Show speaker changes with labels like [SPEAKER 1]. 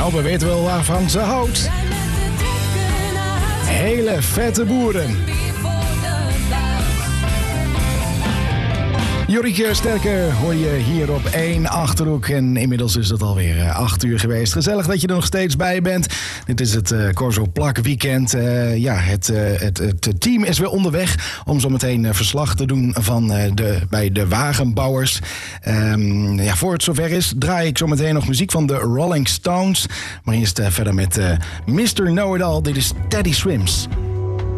[SPEAKER 1] Nou, we weten wel waarvan ze houdt. Hele vette boeren. Jorieke Sterke hoor je hier op 1 Achterhoek. En inmiddels is het alweer 8 uur geweest. Gezellig dat je er nog steeds bij bent. Dit is het Corso Plak weekend. Het team is weer onderweg om zo meteen verslag te doen van bij de wagenbouwers. Voor het zover is, draai ik zo meteen nog muziek van de Rolling Stones. Maar eerst verder met Mr. Know-It-All. Dit is Teddy Swims.